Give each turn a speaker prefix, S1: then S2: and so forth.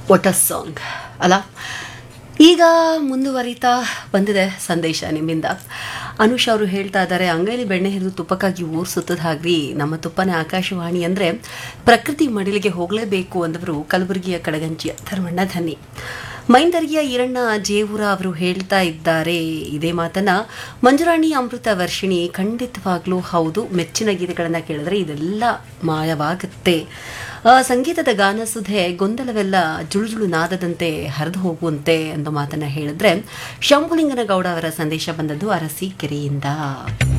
S1: What a song ಅಲ್ಲ. ಈಗ ಮುಂದುವರಿತಾ ಬಂದಿದೆ ಸಂದೇಶ ನಿಮ್ಮಿಂದ. ಅನುಷ್ ಅವರು ಹೇಳ್ತಾ ಇದ್ದಾರೆ, ಅಂಗೈಲಿ ಬೆಣ್ಣೆ ಹಿಡಿದು ತುಪ್ಪಕ್ಕಾಗಿ ಊರು ಸುತ್ತದ ಹಾಗ್ರಿ ನಮ್ಮ ತುಪ್ಪನೇ ಆಕಾಶವಾಣಿ ಅಂದರೆ ಪ್ರಕೃತಿ ಮಡಿಲಿಗೆ ಹೋಗಲೇಬೇಕು ಅಂದವರು ಕಲಬುರಗಿಯ ಕಡಗಂಚಿಯ ಧರ್ಮಣ್ಣ ಧನ್ನಿ. ಮೈಂದರ್ಗಿಯ ಈರಣ್ಣ ಜೇವೂರ ಅವರು ಹೇಳ್ತಾ ಇದ್ದಾರೆ ಇದೇ ಮಾತನ್ನ. ಮಂಜುರಾಣಿ ಅಮೃತ ವರ್ಷಿಣಿ, ಖಂಡಿತವಾಗ್ಲೂ ಹೌದು, ಮೆಚ್ಚಿನ ಗೀತೆಗಳನ್ನು ಕೇಳಿದ್ರೆ ಇದೆಲ್ಲ ಮಾಯವಾಗುತ್ತೆ. ಸಂಗೀತದ ಗಾನಸುಧೆ ಗೊಂದಲವೆಲ್ಲ ಜುಳುಜುಳು ನಾದದಂತೆ ಹರಿದು ಹೋಗುವಂತೆ ಅನ್ನೋ ಮಾತನ್ನ ಹೇಳಿದ್ರೆ ಶಂಭುಲಿಂಗನಗೌಡ ಅವರ ಸಂದೇಶ ಬಂದದ್ದು ಅರಸೀಕೆರೆಯಿಂದ.